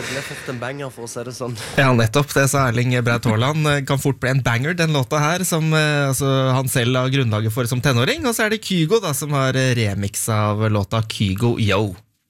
ble fort en banger for å si det sånn. Ja, nettopp, det sa Erling Braut Haaland. Kan fort bli en banger, den låta her, som han selv har grunnlaget for som tenåring. Og så det Kygo da, som har remix av låta Kygo Yo.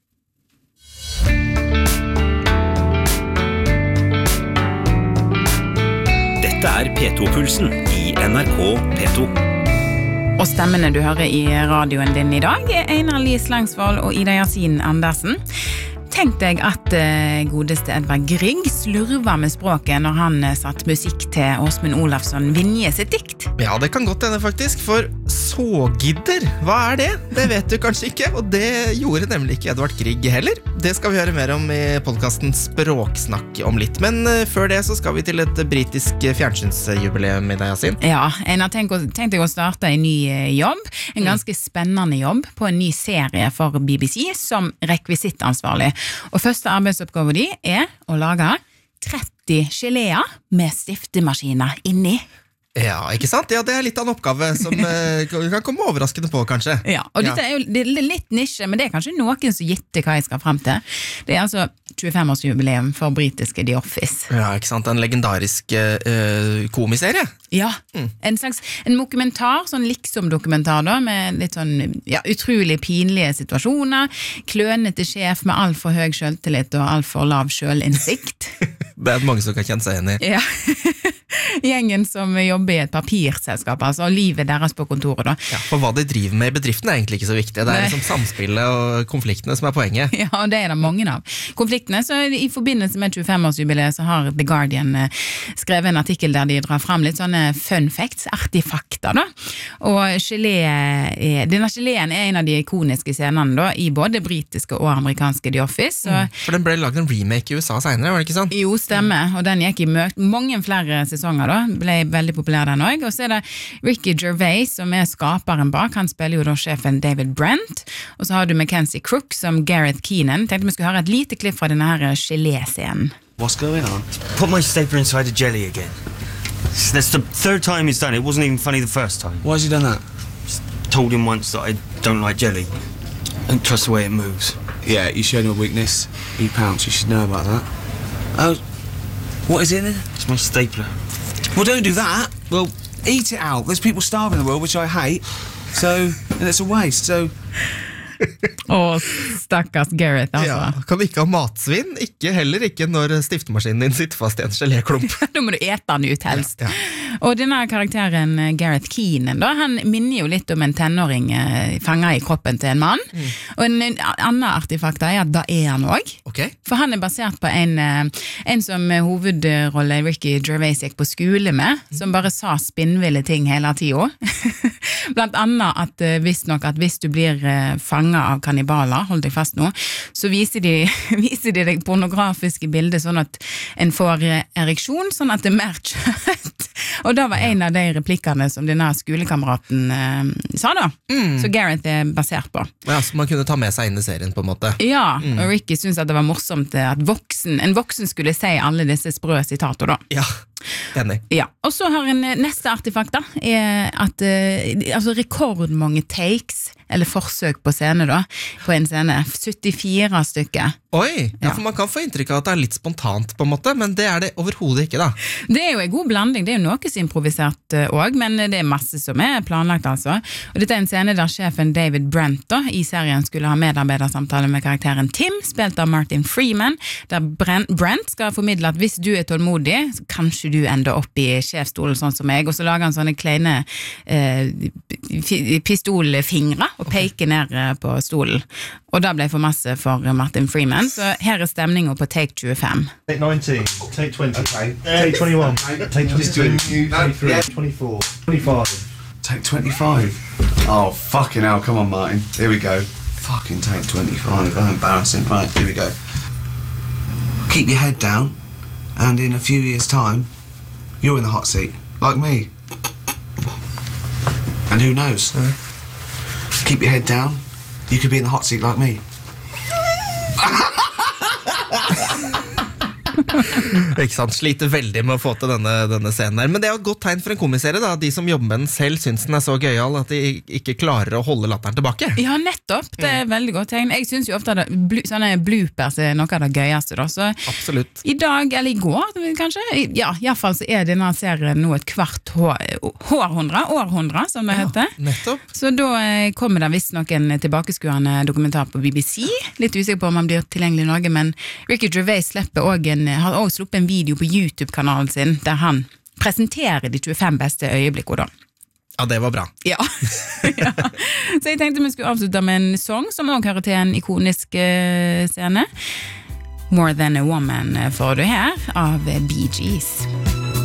Dette P2-pulsen i NRK P2. Og stemmene du hører i radioen din i dag Einar Lie Slangsvold og Ida Yasin Andersen. Tenk deg at godeste Edvard Grieg slurva med språket når han satt musikk til Åsmund Olafsson Vinje sitt dikt. Ja, det kan godt hende faktisk, for sågidder, hva det? Det vet du kanskje ikke, og det gjorde nemlig ikke Edvard Grieg heller. Det skal vi høre mer om i podcasten Språksnakk om litt, men før det så skal vi til et britisk fjernsynsjubileum i dag, Yasin. Ja, Einar, tenk deg å starte en ny jobb, en ganske spennende jobb på en ny serie for BBC som rekvisittansvarlig. Og første arbeidsoppgave de å lage 30 geléer med stiftemaskiner inni. Ja, ikke sant? Ja, det litt av en oppgave som kan komme overraskende på, kanskje. Ja, og dette jo det litt nisje, men det kanskje noen som gitter hva jeg skal frem til. Det altså 25-årsjubileum for britiske The Office. Ja, ikke sant? En legendarisk komiserie. Ja, en dokumentar, sånn liksom-dokumentar da, med litt sånn, ja, utrolig pinlige situasjoner, klønete sjef med alt for høy selvtillit og alt for lav selvinnsikt. Det mange som kan kjenne seg igjen i. Ja, gjengen som jobber i et papirselskap, altså livet deres på kontoret da. Ja, for hva de driver med i bedriften egentlig ikke så viktig. Det liksom samspillet og konfliktene som poenget. Ja, og det det mange av. Konfliktene, så i forbindelse med 25-årsjubileet så har The Guardian skrevet en artikkel der de drar frem litt sånne fun facts, artifakter da. Og denne geleen en av de ikoniske scenene da, i både britiske og amerikanske The Office. For den ble laget en remake i USA senere, var det ikke sant? Jo, stemmer, og den gikk i mange flere sesonger da, ble veldig populær den også. Og så det Ricky Gervais som skaperen bak, han spiller jo da sjefen David Brent, og så har du Mackenzie Crook som Gareth Keenan. Tenkte vi skulle høre et lite klipp fra denne her gelé-scenen. What's going on? Put my stapler inside the jelly again. That's the third time he's done it. It wasn't even funny the first time. Why has he done that? Just told him once that I don't like jelly. Don't trust the way it moves. Yeah, you showed him a weakness. You pounce, you should know about that. Oh, what is it in there? It's my stapler. Well, don't do that. Well, eat it out. There's people starving in the world, which I hate. So, and it's a waste, so... Åh, stakkars Gareth, altså. Ja, kan du ikke ha matsvinn? Heller ikke når stiftemaskinen din sitter fast i en geléklump. Da må du ete den ut helst. Ja. Og denne karakteren Gareth Keenan, da, han minner jo litt om en tenåring fanget i kroppen til en mann. Og en annen artifakt at da han også. Okay. For han basert på en som hovedrolle Ricky Gervais gikk på skole med, som bare sa spinnville ting hele tiden. Blant annet at hvis du blir fanget av kannibaler, hold deg fast nå, så viser de deg pornografiske bilder sånn at en får ereksjon, sånn at det mer kjøtt. Og da var en av de replikkene som denne skolekameraten sa da, så Gareth basert på. Ja, så man kunne ta med seg inn i serien på en måte. Ja, og Ricky synes at det var morsomt at en voksen skulle si alle disse sprø sitater da. Ja, enig. Ja, og så har en neste artifakt da, at altså rekordmange takes, eller forsøk på scene da, på en scene, 74 stykker. Oi, ja, for man kan få inntrykk av at det litt spontant på en måte, men det det overhodet ikke da. Det jo en god blanding, det jo noe som improvisert også, men det masse som planlagt altså. Og dette en scene der sjefen David Brent da, i serien skulle ha medarbeidersamtale med karakteren Tim, spilt av Martin Freeman, der Brent skal formidle at hvis du tålmodig, så kanskje du ender opp i sjefstolen sånn som meg, og så lager han sånne kleine pistolfingre og peker ned på stolen. Og da ble for masse for Martin Freeman, så her stemningen på take 25. Take 19, take 20, okay. Take 21, take 22, 23, 24, 25. Take 25. Oh, fucking hell, come on, Martin. Here we go. Fucking take 25. Oh, embarrassing. Right, here we go. Keep your head down, and in a few years' time, you're in the hot seat, like me. And who knows? Keep your head down, you could be in the hot seat like me. Ikke sant, sliter veldig med å få til denne scenen her. Men det er jo et godt tegn for en komiserie da. De som jobber med den selv synes den er så gøyal at de ikke klarer å holde latteren tilbake. Ja, nettopp. Det er veldig godt tegn. Jeg synes jo ofte at sånne bloopers er noe av det gøyeste da. Så Absolutt. i dag, eller i går kanskje, ja, i hvert fall så er denne serien nå et kvart århundre, som det heter. Nettopp. Så da kommer det visst nok en tilbakeskuende dokumentar på BBC. Litt usikker på om han blir tilgjengelig i Norge, men Ricky Gervais har også sluppet en video på YouTube-kanalen sin, der han presenterer de 25 beste øyeblikkene da. Ja, det var bra. Ja. Ja. Så jeg tenkte vi skulle avslutte med en sang som også hører til en ikonisk scene. More Than a Woman får du her av Bee Gees.